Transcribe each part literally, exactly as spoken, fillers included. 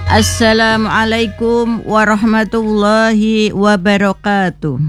Assalamualaikum warahmatullahi wabarakatuh.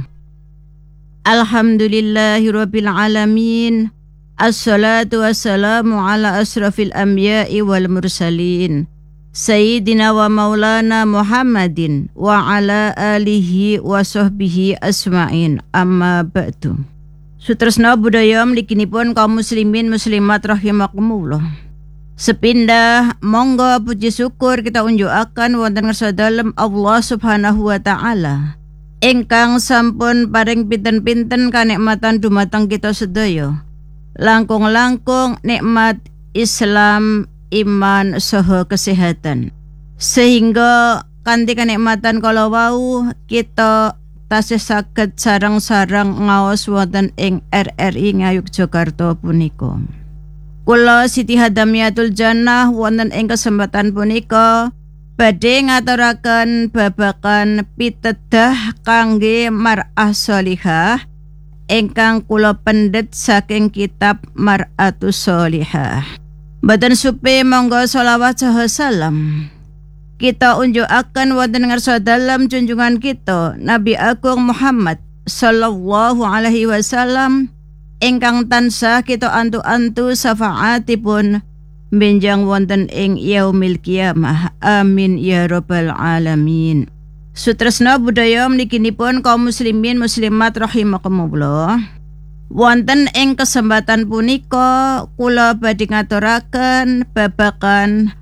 Alhamdulillahirabbil alamin. Assalatu wassalamu ala asrafil anbiya'i wal mursalin. Sayyidina wa maulana Muhammadin wa ala alihi wa sahbihi asma'in. Amma ba'du. Sutresna budaya mliginipun kaum muslimin muslimat rahimakumullah. Sepindah monggo puji syukur kita unjukaken wonten ngarsa dalem Allah Subhanahu wa taala ingkang sampun paring pinten-pinten kanikmatan dumateng kita sedaya. Langkung-langkung nikmat Islam, iman saha kesehatan. Sehingga kanthi kanikmatan kala wau kita tasih saged sareng-sareng ngaos wonten ing R R I Ngayogyakarta punika. Kula Siti Hadamiatul Jannah wonten ing kesempatan punika badhe ngaturaken babagan pitedah kangge mar'ah sholihah ingkang kula pendet saking kitab Mar'atus Sholihah. Mboten supe monggo sholawat saha salam kita unjukaken wonten ngarsa dalem junjungan kita Nabi Agung Muhammad sallallahu alaihi wasallam ingkang tansah kita antu-antu syafaatipun benjang wonten ing yaumil qiyamah. Amin ya rabbal alamin. Sutresna budaya mliginipun kaum muslimin muslimat rahimakumullah. Wonten ing kesempatan punika kula badhe ngaturaken babagan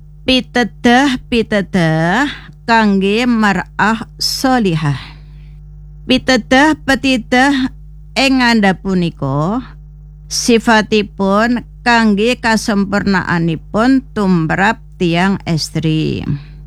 pitedah-pitedah kangge mar'ah sholihah. Pitedah petidah ing ngandhap punika sifatipun kangge kasempurnaanipun tumrap tiyang estri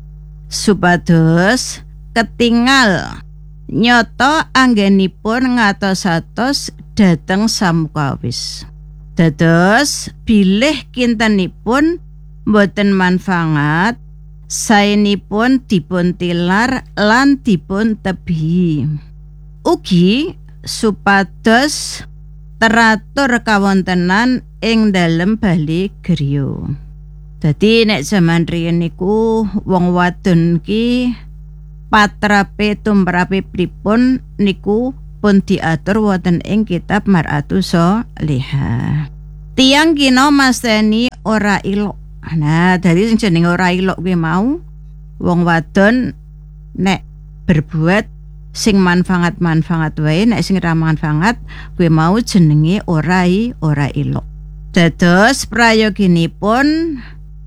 supados ketingal nyata anggenipun ngatos-atos dhateng samukawis. Dados bilih kintenipun boten manfaat saenipun dipun tilar lan dipun tebihi. Ugi supados teratur kawontenan ing dalem bali griya. Dadi nek jaman riyen niku wong wadon ki patrape tumrape pripun niku pun diatur wonten ing kitab Mar'atus Sholihah. Tiyang kina masteni ora ilok. Nah, dadi sing jenenge ora ilok kuwi mau wong wadon nek berbuat sing manfaat-manfaat wae, nek sing ra manfaat kuwi mau jenenge ora i ora ilok. Dados prayoginipun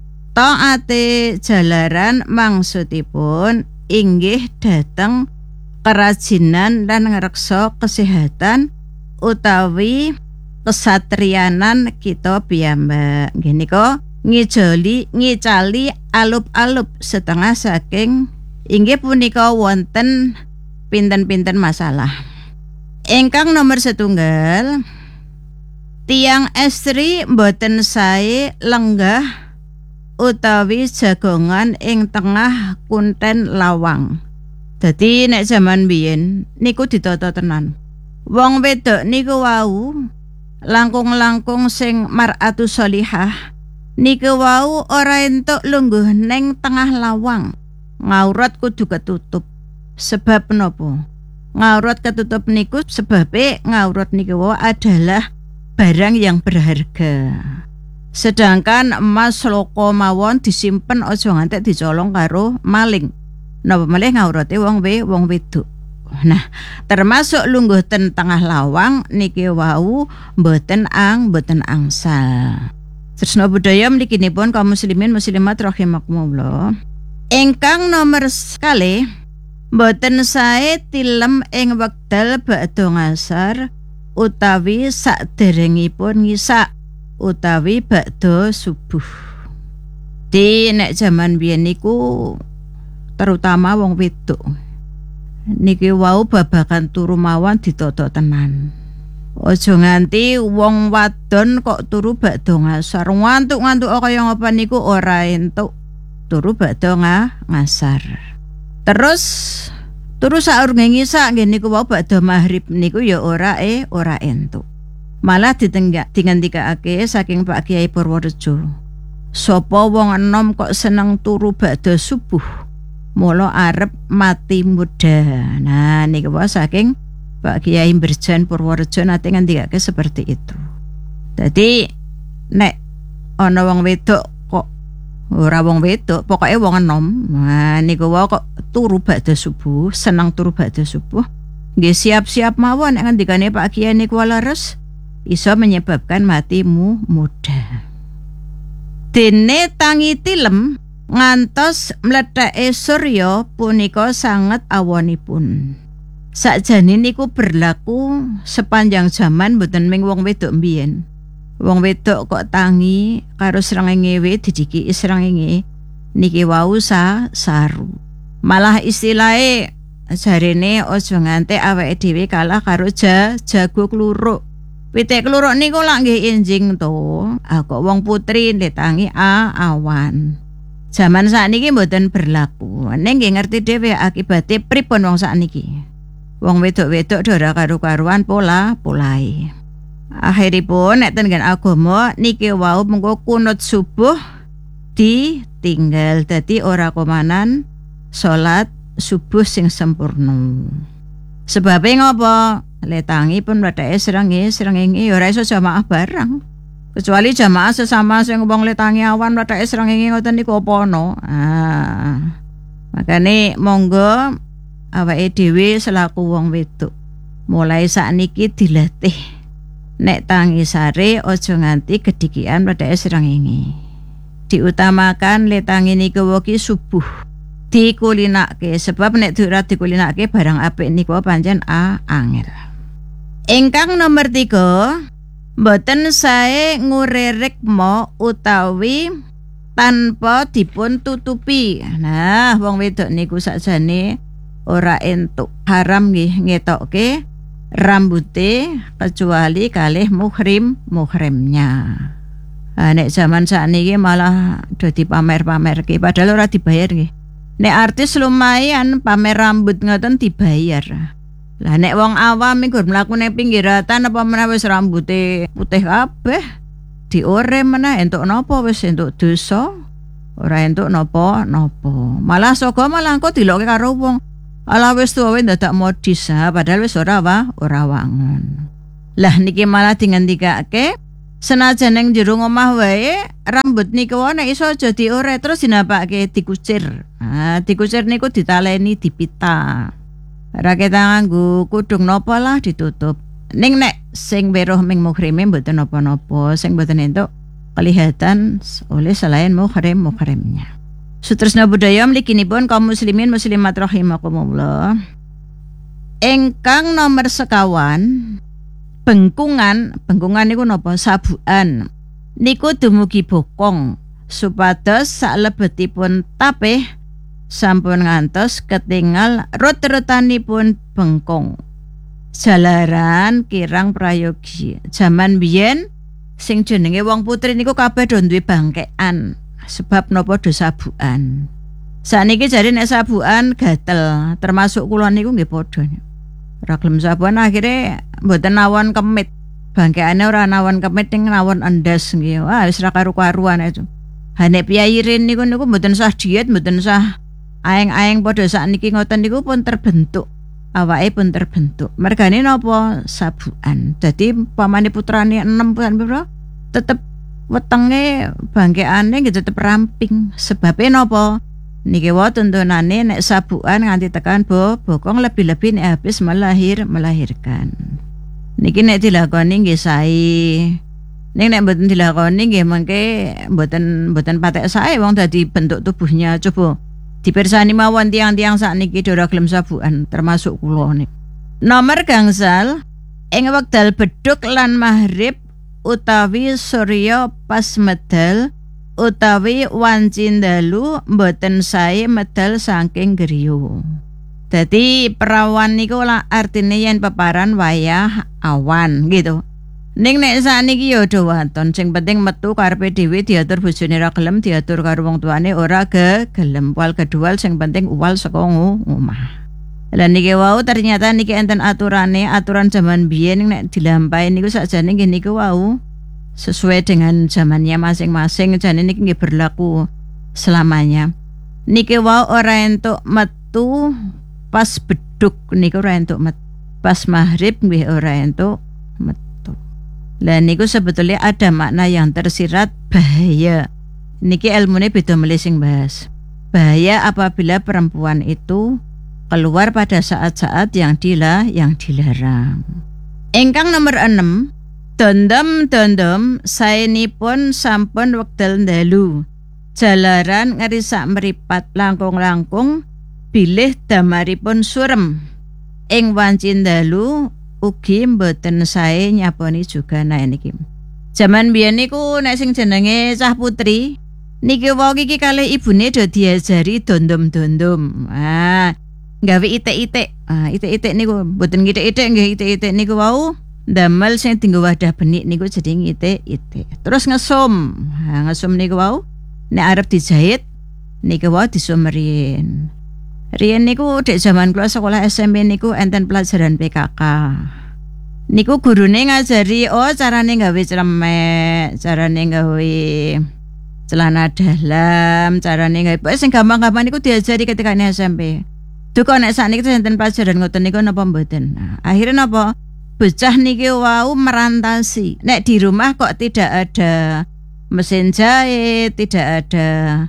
taate jalaran maksudipun inggih dhateng kerajinan lan ngreksa kesehatan utawi kesatriyanan kita piyambak. Nggih nika ngijoli ngicali alup-alup setengah saking inggih punika wonten pinten-pinten masalah. Ingkang nomor setunggal, tiyang estri mboten sae lenggah utawi jagongan ing tengah kunten lawang. Dadi nek jaman biyen niku ditata tenan. Wong wedok niku wau langkung-langkung sing mar'atus sholihah niku wau ora entuk lungguh ning tengah lawang. Ngaurat kudu ketutup. Sebab menapa? Ngaurat ketutup niku sebabe ngaurat niku adalah barang yang berharga. Sedangkan emas loko mawon disimpen aja ngantek dicolong karo maling. Napa malih ngaurate wong we wong wedok. Nah, termasuk lungguh ten tengah lawang niki wau mboten ang mboten angsal. Tresna budaya mliginipun kaum muslimin muslimat rahimakumullah. Ingkang nomor sekali mboten sae tilem ing wekdal badha ngasar utawi saderengipun ngisa utawi badha subuh. Di nek jaman biyen niku terutama wong wedok niki wau babagan turu mawon ditata tenan. Aja nganti wong wadon kok turu badha ngasar ngantuk-ngantuk kaya ngapa niku ora entuk turu badha ngasar. Terus turu saurunge ngisa nggih niku wau badha maghrib niku ya ora e ora entuk. Malah ditenggak dingendikake saking Pak Kiai Purworejo. Sapa wong enom kok seneng turu bakda subuh, mula arep mati muda. Nah niku wae saking Pak Kiai Berjan Purworejo nate ngendikake seperti itu. Dadi nek ana wong wedok kok ora wong wedok, pokoke wong enom. Nah niku wae kok turu bakda subuh, seneng turu bakda subuh. Nggih siap-siap mawon nek ngendikane Pak Kiai niku leres iso menyebabkan matimu muda. Dene tangi tilem ngantos mletheke surya punika sanget awonipun. Sakjane niku berlaku sepanjang zaman mboten ming wong wedok mbiyen. Wong wedok kok tangi karo srengenge didiki srengenge niki wau sa saru. Malah istilahe jarene aja nganti awake dhewe kalah karo ja, jago kluruk. Pitik kluruk niku lak nggih enjing to. Ah kok wong putri ndetangi a awan. Zaman sakniki mboten berlaku. Ning nggih ngerti dhewe akibate pripun wong sakniki. Wong wedok-wedok ora karu-karuan pola polahe. Akhiripun nek ten agama niki wau mengko kunut subuh ditinggal dadi ora komanan salat subuh sing sempurna. Sebabe ngopo? Letangi pun wedake srenge srengenge ora iso jamaah bareng. Kecuali jamaah sesama sing wong letangi awan wedake srengenge ngoten niku apa ana. Ah. Makane monggo awake dhewe selaku wong wedok mulai sakniki dilatih nek tangi sare aja nganti kedikian wedake srengenge. Diutamakan letangi niku weki subuh dikulinake sebab nek ora dikulinake barang apik niku pancen a angel. Ingkang nomor tiga, mboten sae ngurerekmo utawi tanpa dipun tutupi. Nah, wong wedok niku sakjane ora entuk haram nggih ngetokke rambute kecuali kalih muhrim muhrimnya. Ha nek zaman sakniki malah dadi pamer-pamerke padahal ora dibayar nggih. Nek artis lumayan pamer rambut ngoten dibayar. Lah nek wong awam iku mlaku ning pinggiratan apa menawa wis rambute putih kabeh diore meneh entuk napa wis entuk dosa. Ora entuk napa-napa. Malah saka malah engko dilokke karo wong ala wis tuwa dadak modis ha padahal wis ora wa ora wangun. Lah niki malah dingendikake senajan ning jero omah wae rambut niku nek iso aja diore terus dinapake dikusir. Ha dikusir niku ditaleni dipita. Ora ketangan nggo kudung napa lah ditutup. Ning nek sing weruh ming muhrime mboten napa-napa, sing mboten entuk kelihatan oleh selain muhrim muhrimnya. Sutresna budaya mliginipun kaum muslimin muslimat rahimakumullah. Engkang nomor sekawan bengkungan, bengkungan niku napa? Sabukan. Niku dumugi bokong supados salebetipun tapih sampun ngantos ketingal rut-rutanipun bengkong. Jalaran kirang prayogi. Jaman biyen sing jenenge wong putri niku kabeh do duwe bangkekan. Sebab napa do sabukan. Sakniki jare nek sabukan gatel, termasuk kula niku nggih padha. Ora gelem sabukan akhire mboten nawon kemit. Bangkeane ora nawon kemit ning nawon endas nggih. Wah wis ra karu-karuan itu. Ha nek piyairin niku niku mboten sah diet, mboten sah aeng-aeng padha sakniki ngoten niku pun terbentuk. Awake pun terbentuk. Mergane napa? Sabukan. Dadi pamane putrane enam bulan pira tetep wetenge bangkeane nggih tetep ramping. Sebabe napa? Niki wae tuntunane nek sabukan nganti tekan bo bokong lebih-lebih nek habis melahir melahirkan. Niki nek dilakoni nggih sae. Ning nek mboten dilakoni nggih mengke mboten mboten patek sae wong dadi bentuk tubuhnya. Coba dipirsani mawon tiang-tiang sakniki ora gelem sabukan termasuk kula niku. Nomor gangsal ing wekdal bedhug lan maghrib utawi surya pas medal utawi wanci dalu mboten sae medal saking griya. Dadi perawan niku lah artine yen peparan wayah awan gitu. Ning nek sakniki ya do waton sing penting metu karepe dhewe diatur bojone ra gelem diatur karo wong tuane ora ge gelem wal kedua sing penting uwal saka omah. Lan niki wau ternyata niki enten aturane aturan zaman biyen nek dilampahi niku sakjane nggih niku wau sesuai dengan zamannya masing-masing. Jane niki nggih berlaku selamanya. Niki wau ora entuk metu pas beduk niku ora entuk metu. Pas maghrib nggih ora entuk metu. Lah niku sebetulnya ada makna yang tersirat bahaya. Niki ilmune beda melih sing bahas. Bahaya apabila perempuan itu keluar pada saat-saat yang dila yang dilarang. Ingkang nomor enam, dondom-dondom saenipun sampun wekdal dalu. Jalaran ngerisak meripat langkung-langkung bilih damaripun surem. Ing wanci dalu ugi mboten sae nyaponi juga nah niki. Zaman biyen niku nek sing jenenge cah putri niki wau iki kalih ibune do diajari dondom-dondom. Ah, gawe itik-itik. Ah, itik-itik niku mboten itik-itik nggih itik-itik niku wau damel sing dienggo wadah benik niku jadi itik-itik. Terus ngesum. Ha, ngesum niku wau nek arep dijahit niku wau disumeriin. Riyen niku dek zaman kula sekolah S M P niku enten pelajaran P K K. Niku gurune ngajari oh carane gawe celemek, carane gawe celana dalam, carane gawe pokoke sing gampang-gampang niku diajari ketika nek S M P. Duh kok nek sakniki enten pelajaran ngoten niku napa mboten. Nah, akhirnya napa? Bocah niki wau merantasi. Nek di rumah kok tidak ada mesin jahit, tidak ada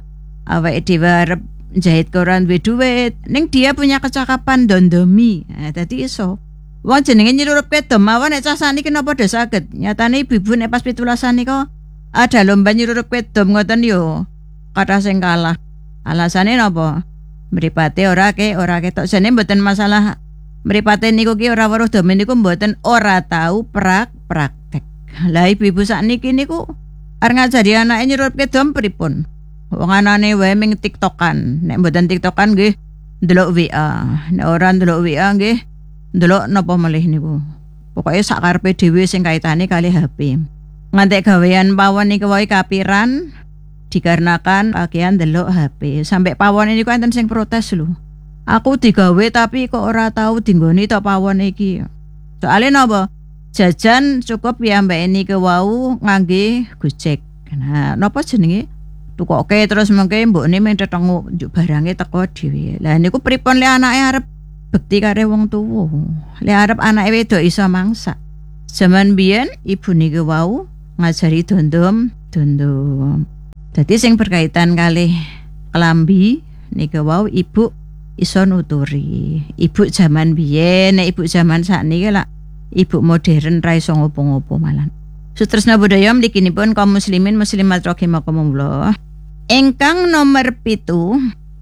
awake dhewe arep jahit koran duwe duit, ning dia punya kecakapan dondomi. Nah, dadi iso. Wong jenenge nyirupke dom mawon nek cah saniki napa do saged. Nyatane ibu nek pas pitulasan niku ada lomba nyirupke dom ngoten yo. Kathah sing kalah. Alasane napa? Mripate ora ke ora ketok jane mboten masalah. Mripate niku ki ora weruh dom niku mboten ora tahu prak praktek. Lah ibu-ibu sakniki niku arep ngajari anake nyirupke dom pripun? Wong anane wae ming TikTokan. Nek mboten TikTokan nggih ndelok W A. Nek ora ndelok W A nggih ndelok napa malih niku. Pokoke sak karepe dhewe sing kaitane kali H P. Ngantek gawean pawon niku wae kapiran dikarenakan kakean ndelok H P. Sampai pawon niku enten sing protes lho. Aku digawe tapi kok ora tahu dinggoni to pawon iki. Soale napa? Jajan cukup ya mbak niku wau ngangge Gojek. Nah, napa jenenge? Tukoke terus mengke mbokne men tetenguk njuk barange teko dhewe. Lah niku pripun le anake arep bekti kare wong tuwa. Le arep anake wedok iso mangsak. Zaman biyen ibu niku wau ngajari dondom, dondom. Dadi sing berkaitan kalih kelambi niku wau ibu iso nuturi. Ibu zaman biyen, nek ibu zaman sakniki lak ibu modern ra iso ngopo-ngopo malan. Sutresna budaya mlikinipun kaum muslimin muslimat rahimakumullah. Ingkang nomor pitu,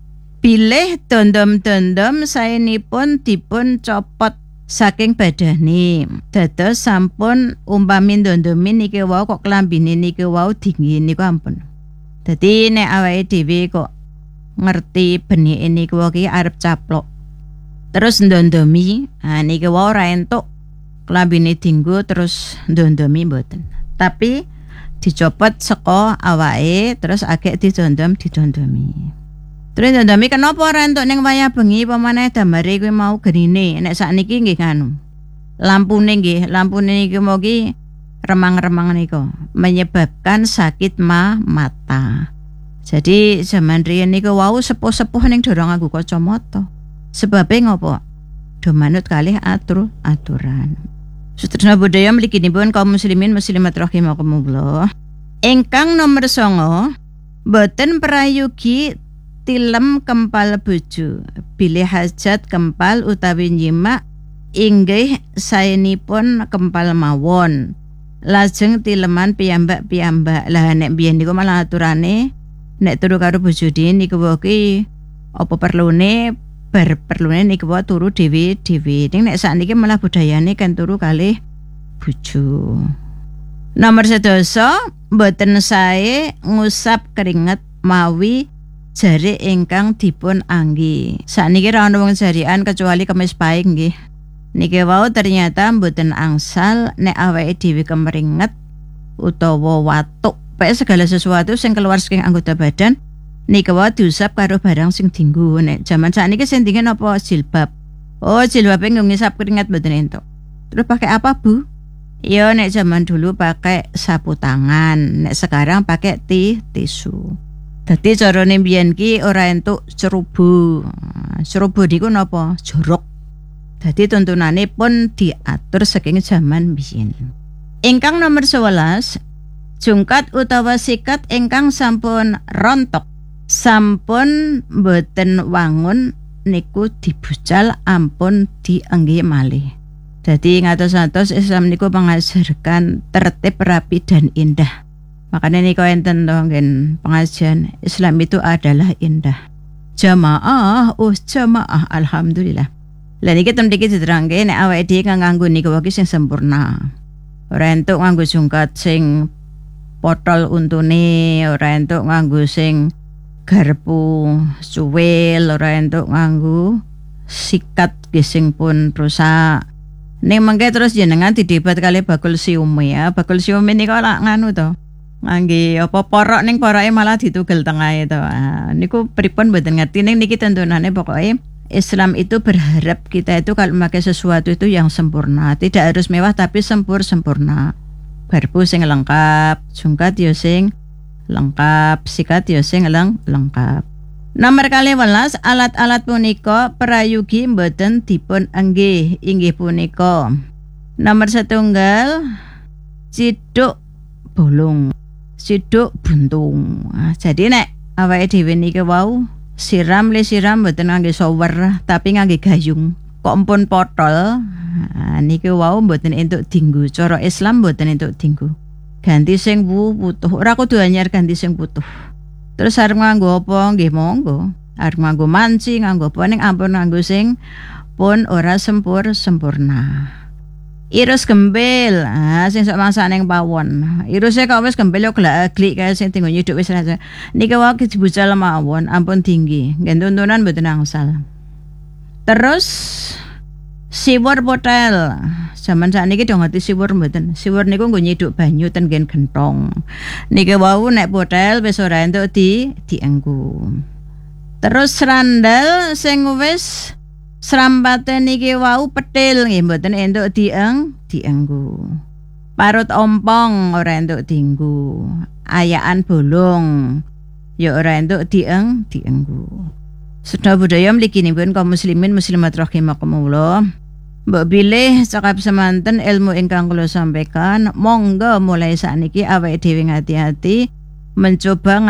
bilih dondom-dondom saenipun dipun copot saking badane. Dados sampun umpami dondomi niki wau kok klambine niki wau dinggi niku ampun. Dadi nek awake dhewe kok ngerti benike niku wau ki arep caplok. Terus ndondomi, ha niki wau ora entuk klambine dinggo terus ndondomi mboten. Tapi dicopot saka awake terus agek didondom didondomi. Terus ndondomi kenapa ora entuk ning wayah bengi pamane damare kuwi mau genine. Nek sakniki nggih nganu. Lampune nggih, lampune niki mau ki remang-remang niku menyebabkan sakit ma mata. Jadi zaman riyen niku wau sepuh-sepuh ning dorong nganggo kacamata. Sebabe ngopo? Do manut kalih atur aturan. Sutresna budaya mlikinipun kaum muslimin muslimat rahimakumullah. Ingkang nomor songo, boten prayogi tilem kempal bojo. Bilih hajat kempal utawi nyimak inggih saenipun kempal mawon. Lajeng tileman piyambak-piyambak. Lah nek biyen niku malah aturane nek turu karo bojone niku ki apa perlune bar perlune niku wae turu dhewe-dhewe. Ning nek sakniki malah budayane kan turu kalih bojo. Nomor sedasa, mboten sae ngusap keringet mawi jari ingkang dipun anggi. Sakniki ra ono wong jarian kecuali kemis paing nggih. Niki wau ternyata mboten angsal nek awake dhewe kemeringet utawa watuk. Pake segala sesuatu sing keluar saking anggota badan niki wae diusap karo barang sing dienggo. Nek jaman sakniki sing dienggo napa jilbab. Oh, jilbabe nggo ngisap keringat mboten entuk. Terus pakai apa, Bu? Yo nek zaman dulu pakai sapu tangan, nek sekarang pakai ti tisu. Dadi carane mbiyen ki ora entuk cerubu. Cerubu niku napa? Jorok. Dadi tuntunane pun diatur saking zaman mbiyen. Ingkang nomor sewelas, jungkat utawa sikat ingkang sampun rontok, sampun boten wangun niku dibucal ampun diengge malih. Jadi ngatos-ngatos Islam niku mengajarkan tertib, rapi dan indah. Makanya niku enten to ngen pengajian Islam itu adalah indah. Jamaah, oh jamaah, alhamdulillah. Lah niki tem niki diterangke nek awake dhewe kang nganggo niku wae sing sempurna. Ora entuk nganggo jungkat sing potol untune, ora entuk nganggo sing garpu cuwil, ora entuk nganggo sikat sing pun rusak. Ning mengke terus jenengan didebat kali bakul siume ya. Bakul siume niku lak nganu to. Ngangge apa porok ning poroke malah ditugel tengahe to. Ah, niku pripun mboten ngerti ning niki tuntunane pokoke Islam itu berharap kita itu kalau memakai sesuatu itu yang sempurna. Tidak harus mewah tapi sempur sempurna. Garpu sing lengkap, jungkat yo sing lengkap, sikat yo sing leng lengkap. Nomor kali welas, alat-alat punika prayugi mboten dipun enggih inggih punika. Nomor setunggal, ciduk bolong, ciduk buntung. Nah, jadi nek awake dhewe niki wau siram le siram mboten ngangge shower tapi ngangge gayung. Kok empun potol, nah, niki wau mboten entuk dinggo. Cara Islam mboten entuk dinggo. Ganti sing wutuh, ora kudu anyar ganti sing putuh. Terus arep nganggo apa? Nggih monggo. Arep nganggo manci, nganggo apa ning ampun nganggo sing pun ora sempur sempurna. Irus gembel, ah sing sok masak ning pawon. Iruse kok wis gembel yo glak-glik kae sing tinggo nyuduk wis rasa. Niki wae dibucal mawon, ampun tinggi. Nggih tuntunan mboten angsal. Terus siwur potel. Zaman sakniki do ngerti siwur mboten. Siwur niku nggo nyiduk banyu ten nggen gentong. Niki wau nek potel wis ora entuk di dienggo. Terus randal sing wis srampate niki wau petil nggih mboten entuk dieng dienggo. Parut ompong ora entuk dienggo. Ayaan bolong ya ora entuk dieng dienggo. Sedaya budaya mliginipun kaum muslimin muslimat rahimakumullah. Mbok bilih cakap semanten ilmu ingkang kula sampaikan, monggo mulai sakniki awake dhewe ngati-ati mencoba